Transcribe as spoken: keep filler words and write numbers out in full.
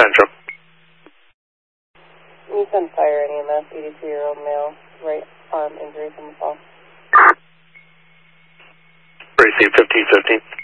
Central. Nissan Fire and E M S, eighty-three-year-old male, right arm injury from the fall. Racing fifteen fifteen.